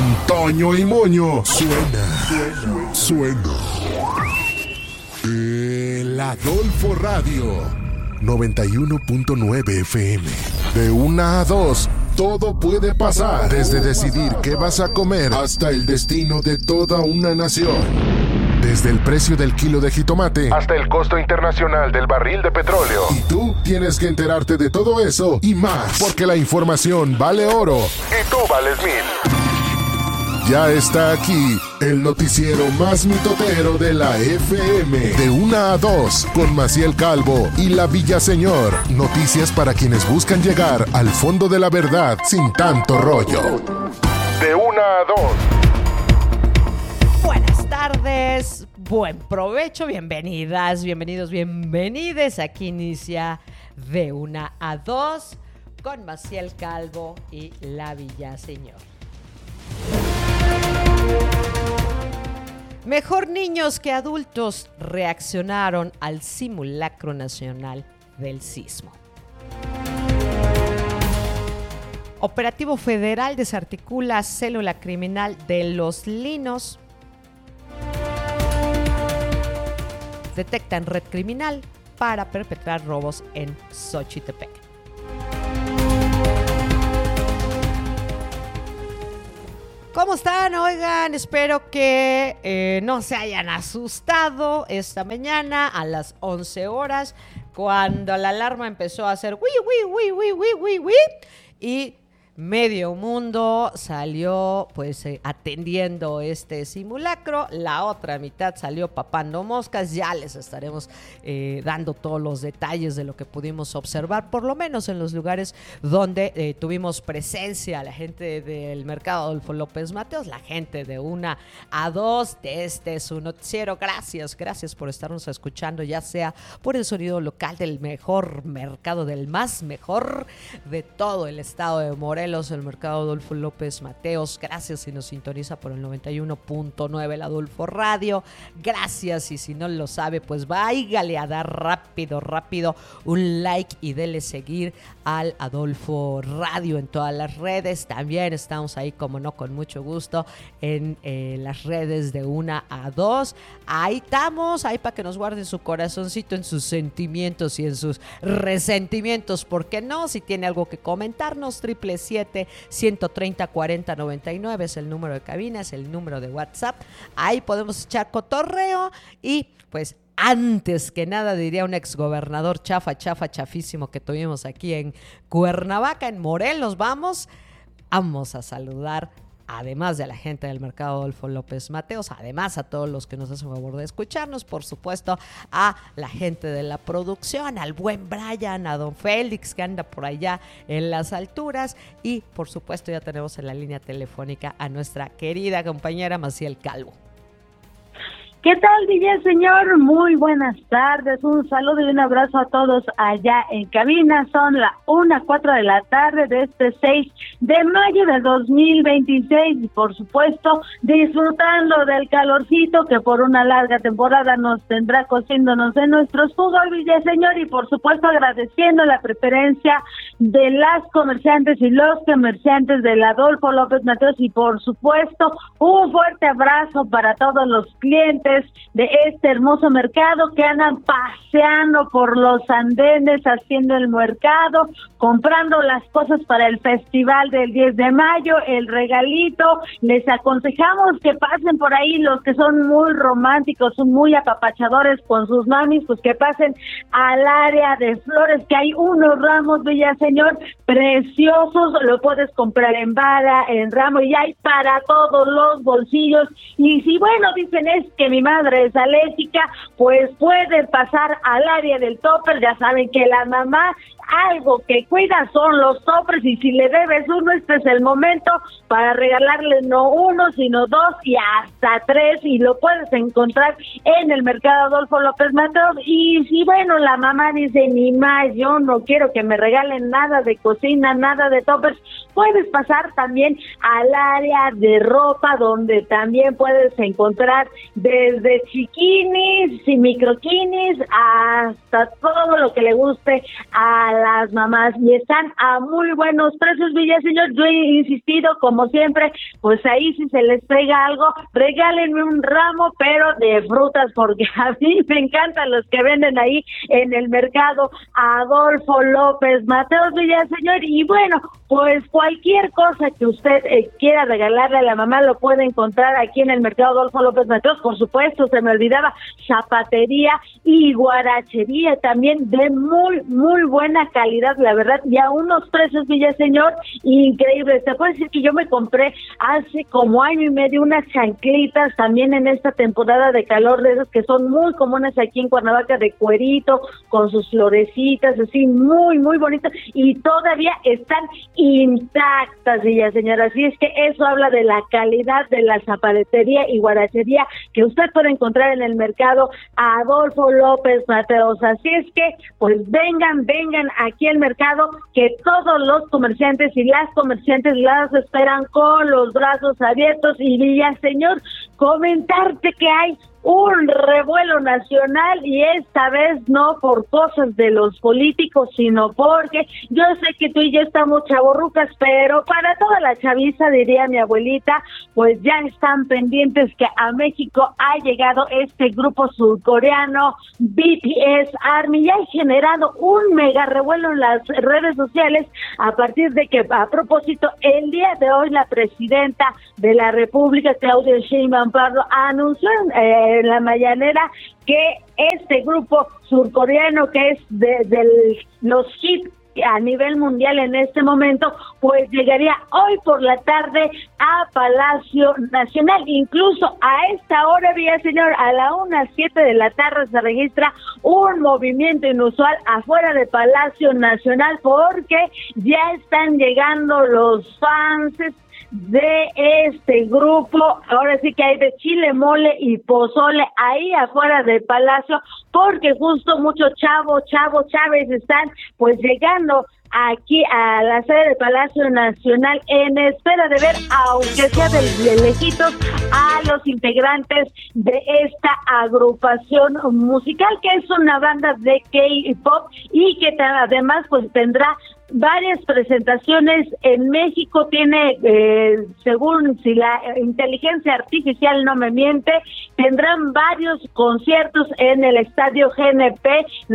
Antonio y Moño. Suena. El Adolfo Radio 91.9 FM. De 1 a 2, todo puede pasar. Desde decidir qué vas a comer hasta el destino de toda una nación. Desde el precio del kilo de jitomate hasta el costo internacional del barril de petróleo. Y tú tienes que enterarte de todo eso y más, porque la información vale oro y tú vales 1000. Ya está aquí el noticiero más mitotero de la FM. De 1 a 2, con Maciel Calvo y la Villaseñor. Noticias para quienes buscan llegar al fondo de la verdad sin tanto rollo. De 1 a 2. Buenas tardes, buen provecho, bienvenidas, bienvenidos, bienvenides. Aquí inicia De 1 a 2 con Maciel Calvo y la Villaseñor. Mejor niños que adultos reaccionaron al simulacro nacional del sismo. Operativo Federal desarticula célula criminal de Los Linos. Detectan red criminal para perpetrar robos en Xochitepec. ¿Cómo están? Oigan, espero que no se hayan asustado esta mañana a las 11 horas cuando la alarma empezó a hacer y medio mundo salió pues atendiendo este simulacro, la otra mitad salió papando moscas. Ya les estaremos dando todos los detalles de lo que pudimos observar, por lo menos en los lugares donde tuvimos presencia, la gente del mercado Adolfo López Mateos, la gente de 1 a 2 de este su noticiero. Gracias por estarnos escuchando, ya sea por el sonido local del mejor mercado, del más mejor de todo el estado de Morelos, el mercado Adolfo López Mateos. Gracias si nos sintoniza por el 91.9 el Adolfo Radio. Gracias, y si no lo sabe, pues váigale a dar rápido un like y dele seguir al Adolfo Radio en todas las redes. También estamos ahí, como no, con mucho gusto en las redes de 1 a 2. Ahí estamos, ahí para que nos guarden su corazoncito en sus sentimientos y en sus resentimientos, ¿por qué no? Si tiene algo que comentarnos, 777-130-4099 es el número de cabina, es el número de WhatsApp. Ahí podemos echar cotorreo y pues antes que nada, diría un exgobernador chafísimo que tuvimos aquí en Cuernavaca, en Morelos, vamos a saludar, además de a la gente del mercado Adolfo López Mateos, además a todos los que nos hacen favor de escucharnos, por supuesto a la gente de la producción, al buen Brian, a don Félix que anda por allá en las alturas, y por supuesto ya tenemos en la línea telefónica a nuestra querida compañera Maciel Calvo. ¿Qué tal, Villaseñor? Muy buenas tardes, un saludo y un abrazo a todos allá en cabina. Son las 1:04 de la tarde de este 6 de mayo del 2026 y por supuesto disfrutando del calorcito que por una larga temporada nos tendrá cociéndonos en nuestros jugos, Villaseñor, y por supuesto agradeciendo la preferencia de las comerciantes y los comerciantes del Adolfo López Mateos, y por supuesto un fuerte abrazo para todos los clientes de este hermoso mercado que andan paseando por los andenes, haciendo el mercado, comprando las cosas para el festival del 10 de mayo, el regalito. Les aconsejamos que pasen por ahí, los que son muy románticos, son muy apapachadores con sus mamis, pues que pasen al área de flores, que hay unos ramos, Villaseñor, preciosos. Lo puedes comprar en vara, en ramo, y hay para todos los bolsillos. Y si, bueno, dicen es que mi madre es alérgica, pues pueden pasar al área del topper. Ya saben que la mamá algo que cuida son los toppers, y si le debes uno, este es el momento para regalarle no uno, sino 2 y hasta 3, y lo puedes encontrar en el mercado Adolfo López Mateos. Y si, bueno, la mamá dice, ni más, yo no quiero que me regalen nada de cocina, nada de toppers, puedes pasar también al área de ropa, donde también puedes encontrar desde chiquinis y microquinis hasta todo lo que le guste a las mamás, y están a muy buenos precios, Villa Villaseñor, yo he insistido, como siempre, pues ahí si se les pega algo, regálenme un ramo, pero de frutas, porque a mí me encantan los que venden ahí en el mercado Adolfo López Mateos, Villaseñor, y bueno, pues cualquier cosa que usted quiera regalarle a la mamá lo puede encontrar aquí en el mercado Adolfo López Mateos. Por supuesto, se me olvidaba, zapatería y guarachería también de muy buena calidad, la verdad, y a unos precios, Villaseñor, increíbles. Te puedo decir que yo me compré hace como año y medio unas chanclitas también en esta temporada de calor, de esas que son muy comunes aquí en Cuernavaca, de cuerito, con sus florecitas, así muy bonitas, y todavía están intactas, Villaseñor. Así es que eso habla de la calidad de la zapatería y guarachería que usted puede encontrar en el mercado Adolfo López Mateos. Así es que, pues vengan aquí al mercado, que todos los comerciantes y las comerciantes las esperan con los brazos abiertos. Y Villaseñor, comentarte que hay un revuelo nacional, y esta vez no por cosas de los políticos, sino porque yo sé que tú y yo estamos chavorrucas, pero para toda la chaviza, diría mi abuelita, pues ya están pendientes que a México ha llegado este grupo surcoreano BTS Army, y ha generado un mega revuelo en las redes sociales a partir de que, a propósito, el día de hoy la presidenta de la República, Claudia Sheinbaum Pardo, anunció en la mañanera que este grupo surcoreano, que es de los hits a nivel mundial en este momento, pues llegaría hoy por la tarde a Palacio Nacional. Incluso a esta hora, Villaseñor, a la 1:07 de la tarde se registra un movimiento inusual afuera de Palacio Nacional, porque ya están llegando los fans de este grupo. Ahora sí que hay de chile, mole y pozole ahí afuera del palacio, porque justo muchos Chávez están pues llegando aquí a la sede del Palacio Nacional en espera de ver, aunque sea de lejitos, a los integrantes de esta agrupación musical, que es una banda de K-pop y que además pues tendrá varias presentaciones en México. Tiene, según si la inteligencia artificial no me miente, tendrán varios conciertos en el estadio GNP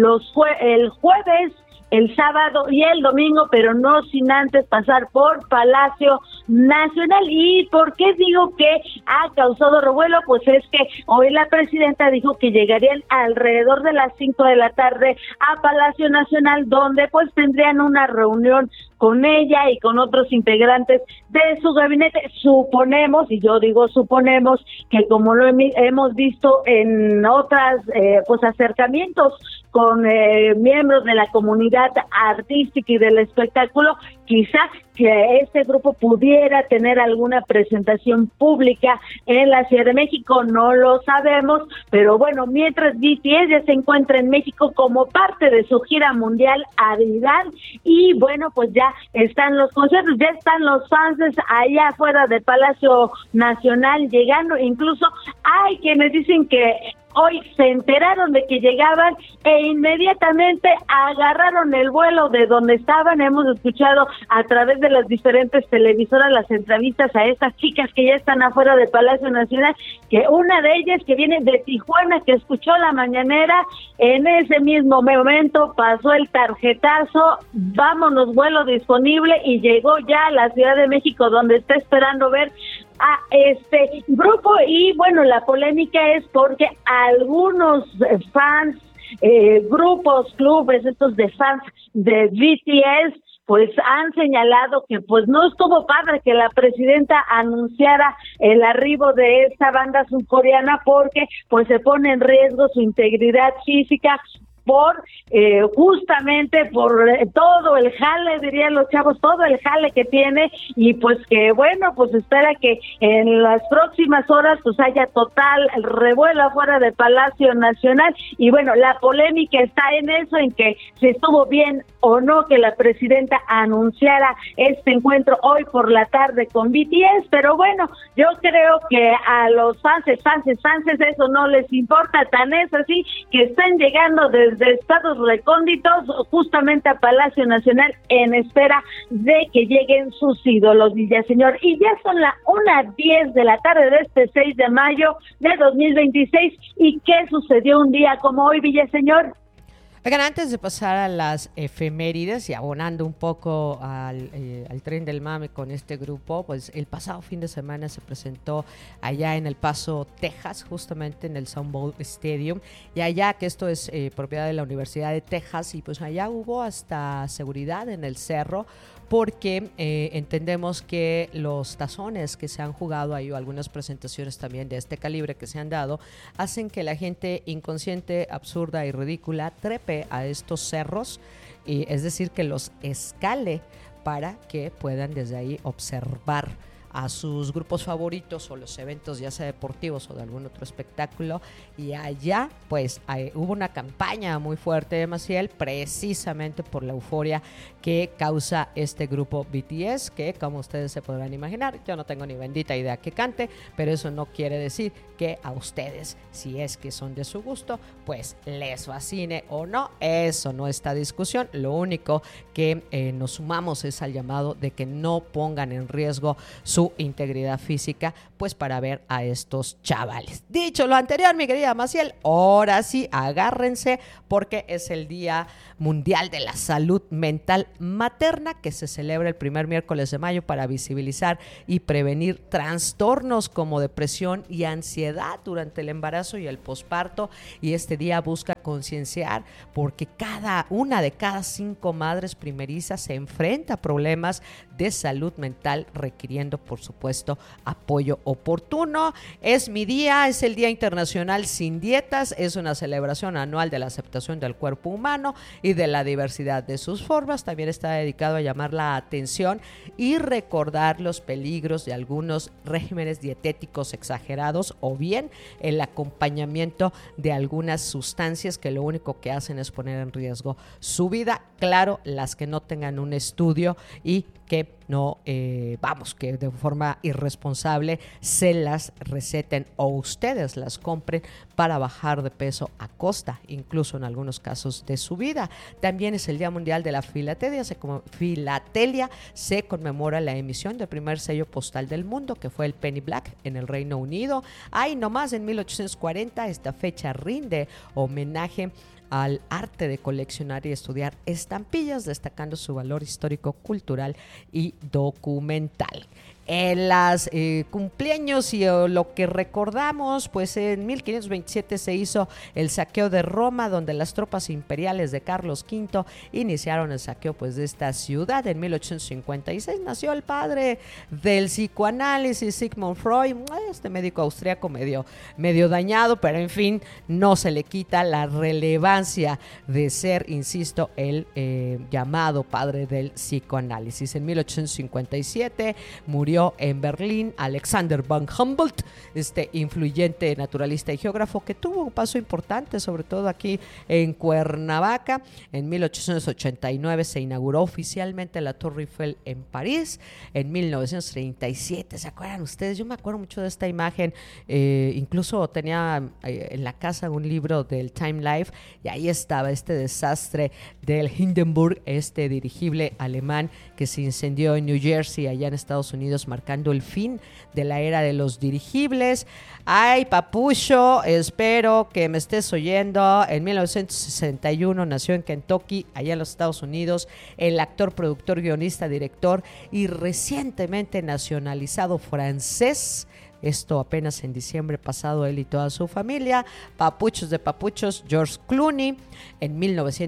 el jueves, el sábado y el domingo, pero no sin antes pasar por Palacio Nacional. ¿Y por qué digo que ha causado revuelo? Pues es que hoy la presidenta dijo que llegarían alrededor de las 5 de la tarde a Palacio Nacional, donde pues tendrían una reunión con ella y con otros integrantes de su gabinete. Suponemos, y yo digo suponemos, que como lo hemos visto en otras pues acercamientos con miembros de la comunidad artística y del espectáculo, quizás que este grupo pudiera tener alguna presentación pública en la Ciudad de México, no lo sabemos, pero bueno, mientras BTS ya se encuentra en México como parte de su gira mundial Adidas, y bueno, pues ya están los conciertos, ya están los fans allá afuera del Palacio Nacional llegando. Incluso hay quienes dicen que hoy se enteraron de que llegaban e inmediatamente agarraron el vuelo de donde estaban. Hemos escuchado a través de las diferentes televisoras las entrevistas a estas chicas que ya están afuera del Palacio Nacional, que una de ellas, que viene de Tijuana, que escuchó la mañanera, en ese mismo momento pasó el tarjetazo, vámonos, vuelo disponible, y llegó ya a la Ciudad de México, donde está esperando ver a este grupo. Y bueno, la polémica es porque algunos fans, grupos, clubes, estos de fans de BTS, pues han señalado que pues no estuvo padre que la presidenta anunciara el arribo de esta banda surcoreana, porque pues se pone en riesgo su integridad física, por justamente por todo el jale, dirían los chavos, todo el jale que tiene, y pues que bueno, pues espera que en las próximas horas pues haya total revuelo afuera del Palacio Nacional. Y bueno, la polémica está en eso, en que si estuvo bien o no que la presidenta anunciara este encuentro hoy por la tarde con BTS, pero bueno, yo creo que a los fans, eso no les importa, tan es así que están llegando desde estados recónditos justamente a Palacio Nacional en espera de que lleguen sus ídolos, Villaseñor, y ya son las 1:10 de la tarde de este 6 de mayo de 2026, ¿y qué sucedió un día como hoy, Villaseñor? Oigan, antes de pasar a las efemérides y abonando un poco al tren del mame con este grupo, pues el pasado fin de semana se presentó allá en El Paso, Texas, justamente en el Sun Bowl Stadium, y allá, que esto es propiedad de la Universidad de Texas, y pues allá hubo hasta seguridad en el cerro, porque entendemos que los tazones que se han jugado ahí, o algunas presentaciones también de este calibre que se han dado, hacen que la gente inconsciente, absurda y ridícula trepe a estos cerros, y es decir, que los escale para que puedan desde ahí observar a sus grupos favoritos o los eventos ya sea deportivos o de algún otro espectáculo. Y allá pues hubo una campaña muy fuerte de Maciel, precisamente por la euforia que causa este grupo BTS, que como ustedes se podrán imaginar, yo no tengo ni bendita idea que cante, pero eso no quiere decir que a ustedes, si es que son de su gusto, pues les fascine o no. Eso no está discusión. Lo único que nos sumamos es al llamado de que no pongan en riesgo su integridad física, pues para ver a estos chavales. Dicho lo anterior, mi querida Maciel, ahora sí, agárrense, porque es el Día Mundial de la Salud Mental Materna, que se celebra el primer miércoles de mayo para visibilizar y prevenir trastornos como depresión y ansiedad durante el embarazo y el posparto. Y este día busca concienciar, porque cada una de cada 5 madres primerizas se enfrenta a problemas de salud mental, requiriendo, por supuesto, apoyo oportuno. Es mi día, es el Día Internacional Sin Dietas, es una celebración anual de la aceptación del cuerpo humano y de la diversidad de sus formas. También está dedicado a llamar la atención y recordar los peligros de algunos regímenes dietéticos exagerados, o bien el acompañamiento de algunas sustancias que lo único que hacen es poner en riesgo su vida. Claro, las que no tengan un estudio y que no, que de forma irresponsable se las receten o ustedes las compren para bajar de peso a costa, incluso en algunos casos, de su vida. También es el Día Mundial de la Filatelia. Se conmemora la emisión del primer sello postal del mundo, que fue el Penny Black en el Reino Unido. Ahí nomás en 1840, esta fecha rinde homenaje al arte de coleccionar y estudiar estampillas, destacando su valor histórico, cultural y documental. En las cumpleaños y lo que recordamos, pues en 1527 se hizo el saqueo de Roma, donde las tropas imperiales de Carlos V iniciaron el saqueo pues de esta ciudad. En 1856 nació el padre del psicoanálisis, Sigmund Freud, este médico austriaco medio dañado, pero en fin, no se le quita la relevancia de ser, insisto, el llamado padre del psicoanálisis. En 1857 murió en Berlín Alexander von Humboldt, este influyente naturalista y geógrafo que tuvo un paso importante, sobre todo aquí en Cuernavaca. En 1889 se inauguró oficialmente la Torre Eiffel en París. En 1937, ¿se acuerdan ustedes? Yo me acuerdo mucho de esta imagen, incluso tenía en la casa un libro del Time Life, y ahí estaba este desastre del Hindenburg, este dirigible alemán que se incendió en New Jersey, allá en Estados Unidos, marcando el fin de la era de los dirigibles. Ay, papucho, espero que me estés oyendo. En 1961 nació en Kentucky, allá en los Estados Unidos, el actor, productor, guionista, director y recientemente nacionalizado francés. Esto apenas en diciembre pasado, él y toda su familia. Papuchos de papuchos, George Clooney. En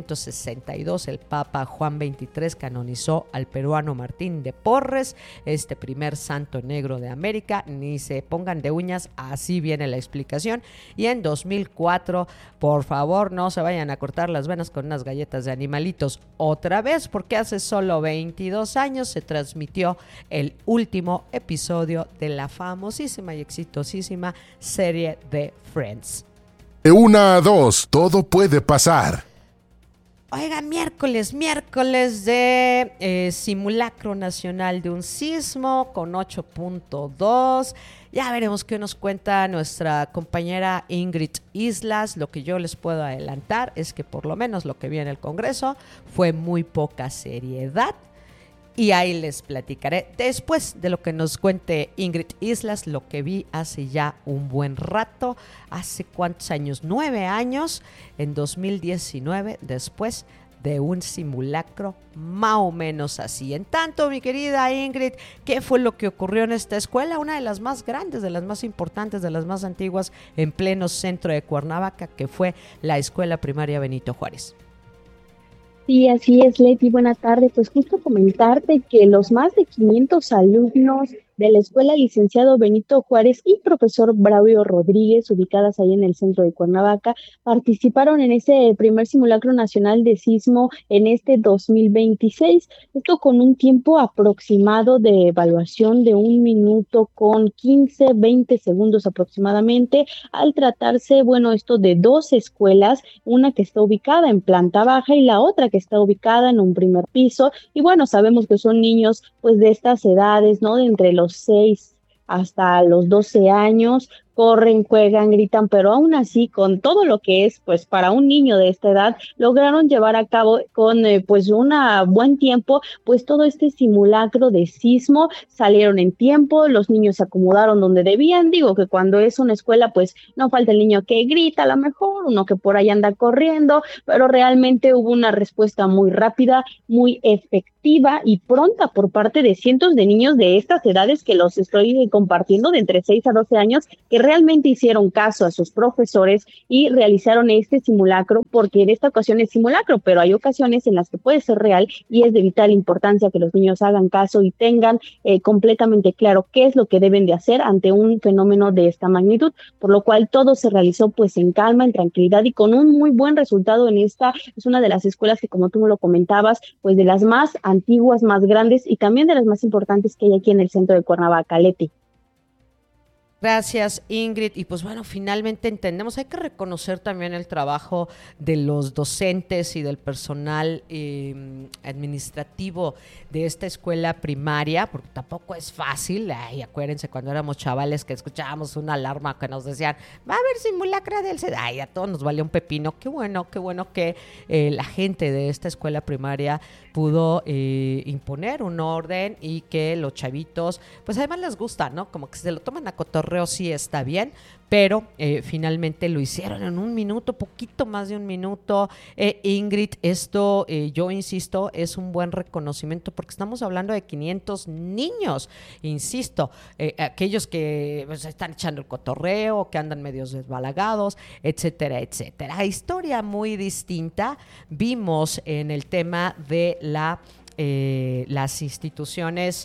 1962 el Papa Juan XXIII canonizó al peruano Martín de Porres, este primer santo negro de América. Ni se pongan de uñas, así viene la explicación. Y en 2004, por favor, no se vayan a cortar las venas con unas galletas de animalitos otra vez, porque hace solo 22 años se transmitió el último episodio de la famosísima y exitosísima serie de Friends. De 1 a 2, todo puede pasar. Oiga, miércoles de simulacro nacional de un sismo con 8.2. Ya veremos qué nos cuenta nuestra compañera Ingrid Islas. Lo que yo les puedo adelantar es que por lo menos lo que vi en el Congreso fue muy poca seriedad. Y ahí les platicaré después de lo que nos cuente Ingrid Islas, lo que vi hace ya un buen rato. ¿Hace cuántos años? 9 años, en 2019, después de un simulacro más o menos así. En tanto, mi querida Ingrid, ¿qué fue lo que ocurrió en esta escuela? Una de las más grandes, de las más importantes, de las más antiguas, en pleno centro de Cuernavaca, que fue la Escuela Primaria Benito Juárez. Sí, así es, Leti. Buena tarde. Pues justo comentarte que los más de 500 alumnos de la Escuela Licenciado Benito Juárez y Profesor Braulio Rodríguez, ubicadas ahí en el centro de Cuernavaca, participaron en ese primer simulacro nacional de sismo en este 2026. Esto con un tiempo aproximado de evaluación de 1 minuto con 15, 20 segundos aproximadamente, al tratarse, bueno, esto de 2 escuelas, una que está ubicada en planta baja y la otra que está ubicada en un primer piso. Y bueno, sabemos que son niños pues de estas edades, ¿no? De entre los 6 hasta los 12 años, corren, juegan, gritan, pero aún así, con todo lo que es, pues para un niño de esta edad, lograron llevar a cabo con pues un buen tiempo, pues todo este simulacro de sismo. Salieron en tiempo, los niños se acomodaron donde debían. Digo que cuando es una escuela, pues no falta el niño que grita, a lo mejor uno que por ahí anda corriendo, pero realmente hubo una respuesta muy rápida, muy efectiva y pronta por parte de cientos de niños de estas edades que los estoy compartiendo, de entre 6 a 12 años, que realmente hicieron caso a sus profesores y realizaron este simulacro, porque en esta ocasión es simulacro, pero hay ocasiones en las que puede ser real y es de vital importancia que los niños hagan caso y tengan completamente claro qué es lo que deben de hacer ante un fenómeno de esta magnitud, por lo cual todo se realizó pues en calma, en tranquilidad y con un muy buen resultado. En esta es una de las escuelas que, como tú me lo comentabas, pues de las más antiguas, más grandes y también de las más importantes que hay aquí en el centro de Cuernavaca, Leti. Gracias, Ingrid. Y pues bueno, finalmente entendemos, hay que reconocer también el trabajo de los docentes y del personal administrativo de esta escuela primaria, porque tampoco es fácil. Ay, acuérdense cuando éramos chavales que escuchábamos una alarma que nos decían, va a haber simulacro del CEDA. Ay, a todos nos valía un pepino. Qué bueno que la gente de esta escuela primaria pudo imponer un orden y que los chavitos, pues además les gusta, ¿no? Como que se lo toman a cotorreo, sí está bien, pero finalmente lo hicieron en 1 minuto, poquito más de 1 minuto. Ingrid, esto yo insisto, es un buen reconocimiento porque estamos hablando de 500 niños, insisto, aquellos que pues, están echando el cotorreo, que andan medios desbalagados, etcétera, etcétera. Historia muy distinta vimos en el tema de las instituciones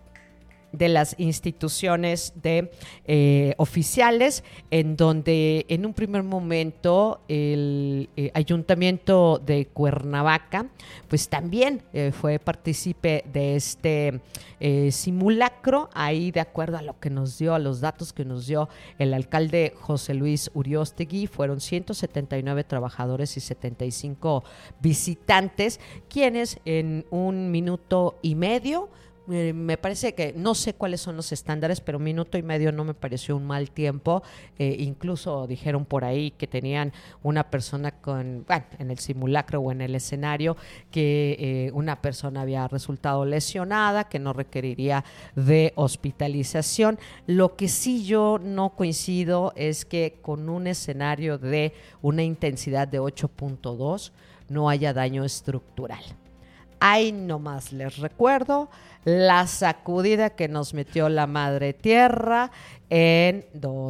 oficiales, en donde en un primer momento el Ayuntamiento de Cuernavaca pues también fue partícipe de este simulacro. Ahí, de acuerdo a lo que nos dio, a los datos que nos dio el alcalde José Luis Uriostegui, fueron 179 trabajadores y 75 visitantes, quienes en 1 minuto y medio, me parece que, no sé cuáles son los estándares, pero 1 minuto y medio no me pareció un mal tiempo. Incluso dijeron por ahí que tenían una persona en el simulacro o en el escenario, que una persona había resultado lesionada, que no requeriría de hospitalización. Lo que sí yo no coincido es que con un escenario de una intensidad de 8.2 no haya daño estructural. Ahí nomás les recuerdo la sacudida que nos metió la madre tierra en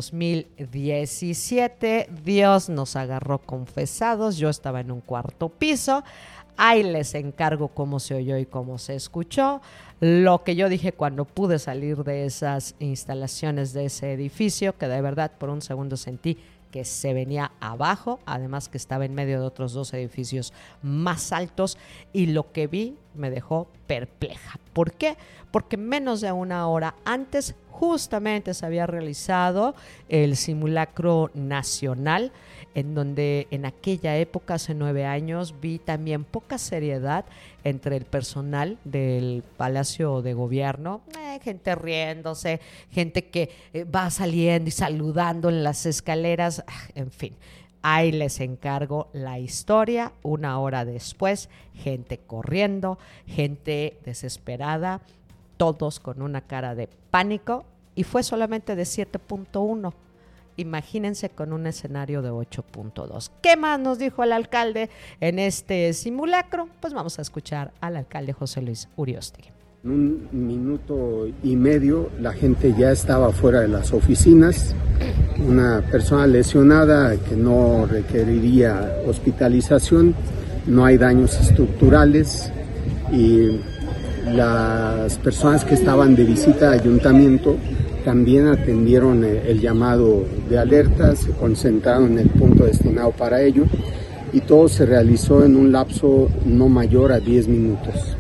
2017. Dios nos agarró confesados. Yo estaba en un 4º piso. Ahí les encargo cómo se oyó y cómo se escuchó. Lo que yo dije cuando pude salir de esas instalaciones, de ese edificio, que de verdad por un segundo sentí que se venía abajo, además que estaba en medio de otros 2 edificios más altos, y lo que vi me dejó perpleja. ¿Por qué? Porque menos de 1 hora antes, justamente se había realizado el simulacro nacional, en donde en aquella época, hace 9 años, vi también poca seriedad entre el personal del Palacio de Gobierno, gente riéndose, gente que va saliendo y saludando en las escaleras, en fin. Ahí les encargo la historia, 1 hora después, gente corriendo, gente desesperada, todos con una cara de pánico, y fue solamente de 7.1. Imagínense con un escenario de 8.2. ¿Qué más nos dijo el alcalde en este simulacro? Pues vamos a escuchar al alcalde José Luis Uriostegui. En 1 minuto y medio la gente ya estaba fuera de las oficinas. Una persona lesionada que no requeriría hospitalización, no hay daños estructurales, y las personas que estaban de visita al ayuntamiento también atendieron el llamado de alerta, se concentraron en el punto destinado para ello, y todo se realizó en un lapso no mayor a 10 minutos.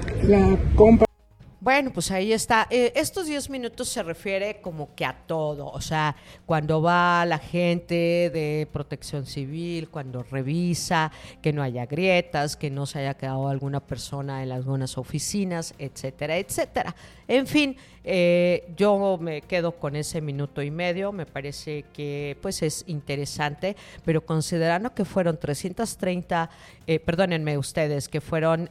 Bueno, pues ahí está. Estos 10 minutos se refiere como que a todo. O sea, cuando va la gente de Protección Civil, cuando revisa que no haya grietas, que no se haya quedado alguna persona en algunas oficinas, etcétera, etcétera. En fin, yo me quedo con ese 1.5 minutos. Me parece que pues es interesante, pero considerando que fueron 330, perdónenme ustedes, que fueron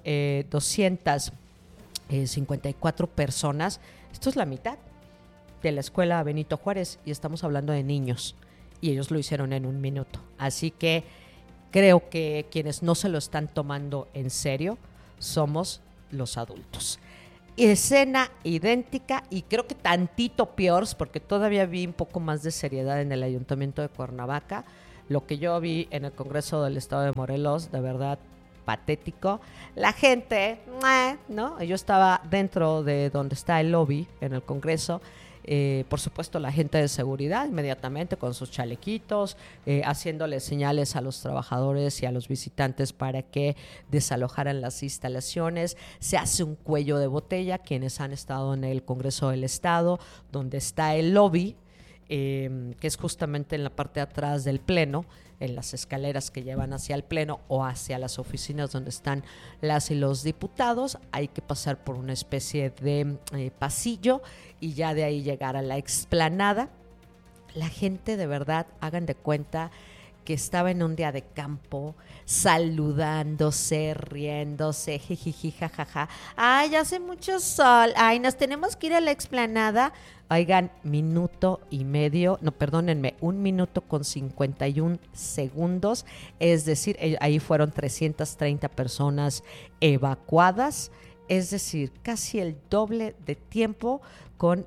254 personas, esto es la mitad de la escuela Benito Juárez, y estamos hablando de niños, y ellos lo hicieron en 1 minuto. Así que creo que quienes no se lo están tomando en serio somos los adultos. Escena idéntica, y creo que tantito peor, porque todavía vi un poco más de seriedad en el Ayuntamiento de Cuernavaca. Lo que yo vi en el Congreso del Estado de Morelos, de verdad, patético. La gente, ¿no? Yo estaba dentro de donde está el lobby en el Congreso. Por supuesto, la gente de seguridad inmediatamente con sus chalequitos, haciéndole señales a los trabajadores y a los visitantes para que desalojaran las instalaciones. Se hace un cuello de botella. Quienes han estado en el Congreso del Estado, donde está el lobby, que es justamente en la parte de atrás del Pleno, en las escaleras que llevan hacia el Pleno o hacia las oficinas donde están las y los diputados, hay que pasar por una especie de pasillo y ya de ahí llegar a la explanada. La gente, de verdad, hagan de cuenta que estaba en un día de campo, saludándose, riéndose, jijiji, jajaja. Ay, hace mucho sol. Ay, nos tenemos que ir a la explanada. Oigan, 1.5 minutos, no, perdónenme, 1 minuto con 51 segundos. Es decir, ahí fueron 330 personas evacuadas. Es decir, casi el doble de tiempo con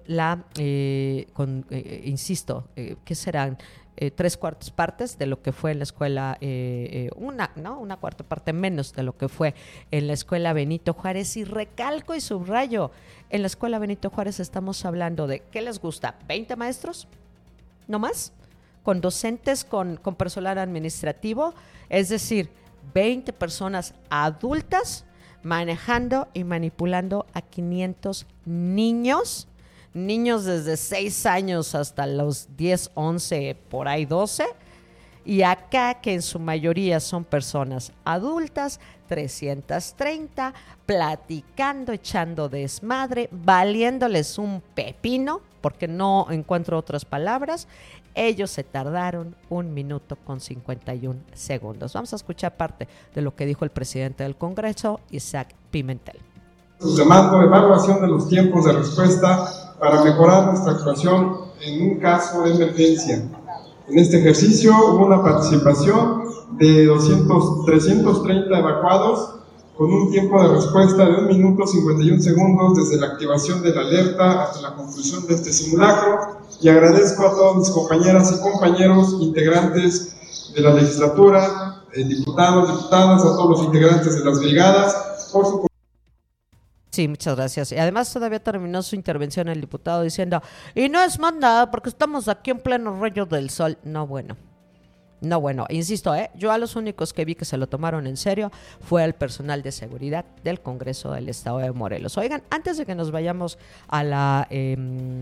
insisto, ¿qué serán? 3/4 partes de lo que fue en la escuela, una cuarta parte menos de lo que fue en la escuela Benito Juárez. Y recalco y subrayo, en la escuela Benito Juárez estamos hablando de, ¿qué les gusta? ¿20 maestros? ¿No más? Con docentes, con personal administrativo, es decir, 20 personas adultas manejando y manipulando a 500 niños desde 6 años hasta los 10, 11, por ahí 12, y acá, que en su mayoría son personas adultas, 330, platicando, echando desmadre, valiéndoles un pepino, porque no encuentro otras palabras. Ellos se tardaron 1 minuto con 51 segundos. Vamos a escuchar parte de lo que dijo el presidente del Congreso, Isaac Pimentel. Llamando evaluación de los tiempos de respuesta para mejorar nuestra actuación en un caso de emergencia. En este ejercicio hubo una participación de 330 evacuados con un tiempo de respuesta de 1 minuto 51 segundos desde la activación de la alerta hasta la conclusión de este simulacro, y agradezco a todos mis compañeras y compañeros integrantes de la legislatura, diputados, diputadas, a todos los integrantes de las brigadas por su. Sí, muchas gracias. Y además todavía terminó su intervención el diputado diciendo, y no es más nada porque estamos aquí en pleno rayo del sol. No, bueno, insisto, yo a los únicos que vi que se lo tomaron en serio fue al personal de seguridad del Congreso del Estado de Morelos. Oigan, antes de que nos vayamos a la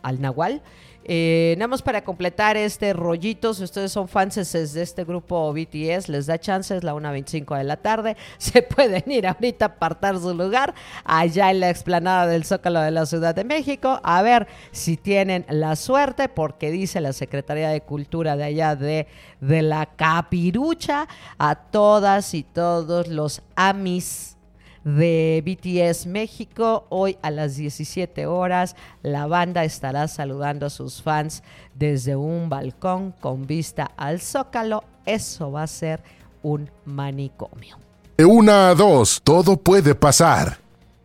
al Nahual. Nada más para completar este rollito, si ustedes son fans de este grupo BTS, les da chance, es la 1:25 de la tarde, se pueden ir ahorita a apartar su lugar allá en la explanada del Zócalo de la Ciudad de México, a ver si tienen la suerte, porque dice la Secretaría de Cultura de allá de la Capirucha, a todas y todos los AMIs de BTS México, hoy a las 17 horas la banda estará saludando a sus fans desde un balcón con vista al Zócalo. Eso va a ser un manicomio. De 1 a 2, todo puede pasar.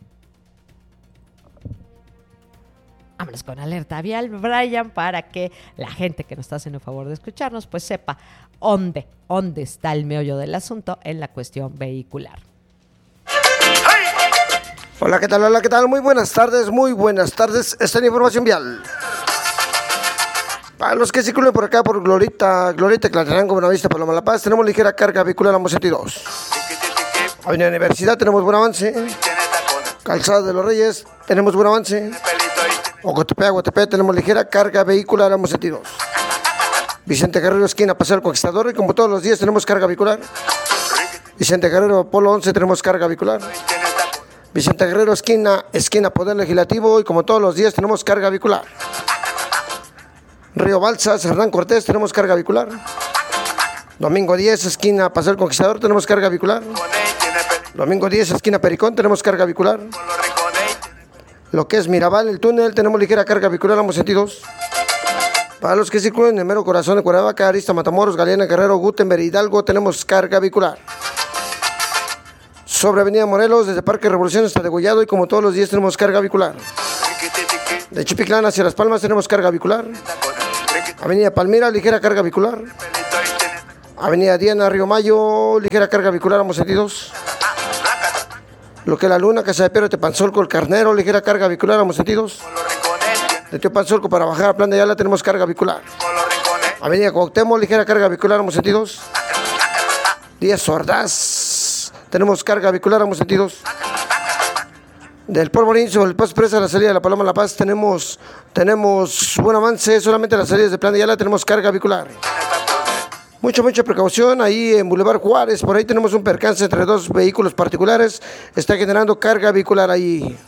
Vámonos con alerta vial, Brian, para que la gente que nos está haciendo el favor de escucharnos pues sepa dónde está el meollo del asunto en la cuestión vehicular. Hola, ¿qué tal? Hola, ¿qué tal? Muy buenas tardes. Esta es la información vial. Para los que circulen por acá, por Glorita, Tlatenango, Buenavista, Paloma La Paz, tenemos ligera carga vehicular ambos sentidos. Avenida Universidad, tenemos buen avance. Calzada de los Reyes, tenemos buen avance. Ocotepec, Aguatepec, tenemos ligera carga vehicular ambos sentidos. Vicente Guerrero, esquina Paseo del Conquistador, y como todos los días tenemos carga vehicular. Vicente Guerrero, Polo 11, tenemos carga vehicular. Vicente Guerrero, esquina Poder Legislativo, y como todos los días tenemos carga vehicular. Río Balsas, Hernán Cortés, tenemos carga vehicular. Domingo 10, esquina Paseo del Conquistador, tenemos carga vehicular. Domingo 10, esquina Pericón, tenemos carga vehicular. Lo que es Mirabal, el túnel, tenemos ligera carga vehicular en ambos sentidos. Para los que circulan en el mero corazón de Cuernavaca, Arista, Matamoros, Galeana, Guerrero, Gutenberg, Hidalgo, tenemos carga vehicular. Sobre Avenida Morelos, desde Parque Revolución hasta Degollado, y como todos los días tenemos carga vehicular. De Chipitlán hacia Las Palmas tenemos carga vehicular. Avenida Palmira, ligera carga vehicular. Avenida Diana, Río Mayo, ligera carga vehicular, ambos sentidos. Lo que es La Luna, Casa de Pedro, Tepanzolco, El Carnero, ligera carga vehicular, ambos sentidos. De Tepanzolco para bajar a Plan de Ayala tenemos carga vehicular. Avenida Cuauhtémoc, ligera carga vehicular, ambos sentidos. Díaz Ordaz, tenemos carga vehicular, ambos sentidos. Del Polvorín sobre el Paso Expresa a la salida de la Paloma La Paz tenemos buen avance, solamente las salidas de Plan de Ayala tenemos carga vehicular. Mucha precaución ahí en Boulevard Juárez, por ahí tenemos un percance entre dos vehículos particulares, está generando carga vehicular ahí.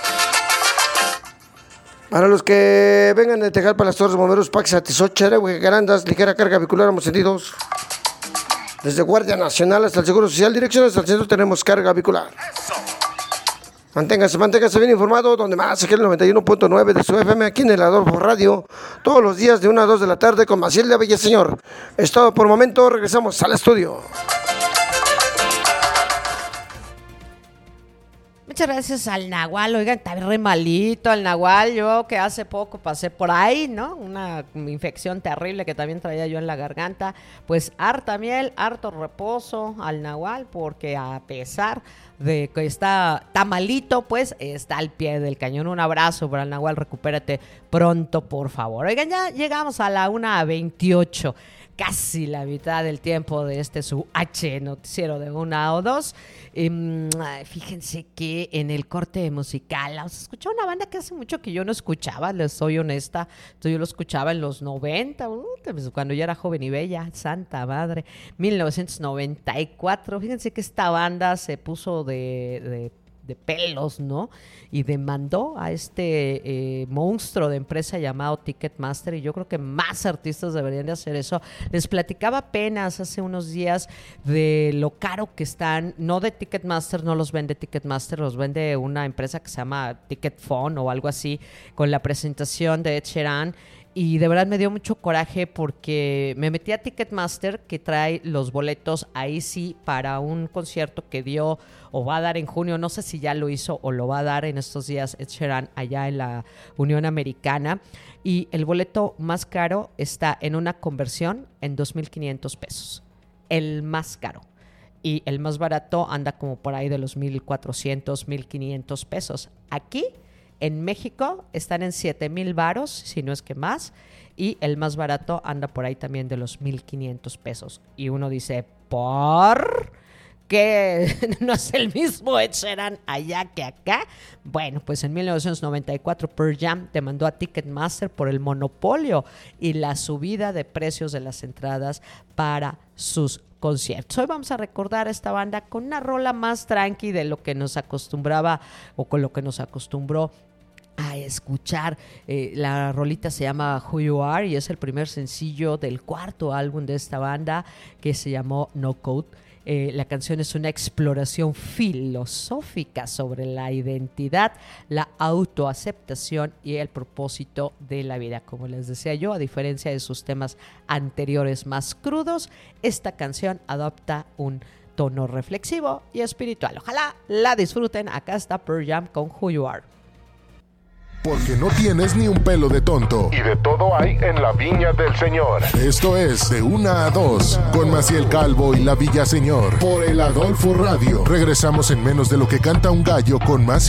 Para los que vengan de Tejalpa, Las Torres, Bomberos, Paxa, Tizocha, Garandas, ligera carga vehicular, ambos sentidos. Desde Guardia Nacional hasta el Seguro Social, direcciones al centro tenemos carga vehicular. Manténgase bien informado, donde más, aquí el 91.9 de su FM, aquí en el Adolfo Radio, todos los días de 1 a 2 de la tarde con Maciel Villaseñor. Es todo por el momento, regresamos al estudio. Muchas gracias al Nahual. Oigan, está re malito el Nahual. Yo que hace poco pasé por ahí, ¿no? Una infección terrible que también traía yo en la garganta. Pues harta miel, harto reposo al Nahual, porque a pesar de que está malito, pues está al pie del cañón. Un abrazo para el Nahual, recupérate pronto, por favor. Oigan, ya llegamos a la 1:28. Casi la mitad del tiempo de su noticiero de 1 a 2. Fíjense que en el corte musical se escuchó una banda que hace mucho que yo no escuchaba, les soy honesta. Entonces yo lo escuchaba en los 90, cuando yo era joven y bella, santa madre, 1994. Fíjense que esta banda se puso de pelos, ¿no? Y demandó a monstruo de empresa llamado Ticketmaster, y yo creo que más artistas deberían de hacer eso. Les platicaba apenas hace unos días de lo caro que están, no de Ticketmaster, no los vende Ticketmaster, los vende una empresa que se llama Ticketphone o algo así, con la presentación de Ed Sheeran. Y de verdad me dio mucho coraje porque me metí a Ticketmaster, que trae los boletos ahí sí para un concierto que dio o va a dar en junio. No sé si ya lo hizo o lo va a dar en estos días Ed Sheeran allá en la Unión Americana. Y el boleto más caro está en una conversión en 2,500 pesos. El más caro. Y el más barato anda como por ahí de los 1,400, 1,500 pesos. Aquí en México están en 7,000 varos, si no es que más, y el más barato anda por ahí también de los 1,500 pesos. Y uno dice, ¿por que no es el mismo Ed Sheeran allá que acá. Bueno, pues en 1994 Pearl Jam demandó a Ticketmaster por el monopolio y la subida de precios de las entradas para sus conciertos. Hoy vamos a recordar a esta banda con una rola más tranqui de lo que nos acostumbraba o con lo que nos acostumbró a escuchar. La rolita se llama Who You Are y es el primer sencillo del cuarto álbum de esta banda, que se llamó No Code. La canción es una exploración filosófica sobre la identidad, la autoaceptación y el propósito de la vida. Como les decía yo, a diferencia de sus temas anteriores más crudos, esta canción adopta un tono reflexivo y espiritual. Ojalá la disfruten. Acá está Pearl Jam con Who You Are. Porque no tienes ni un pelo de tonto. Y de todo hay en la viña del Señor. Esto es De 1 a 2 con Maciel Calvo y la Villaseñor por el Adolfo Radio. Regresamos en menos de lo que canta un gallo con Maciel.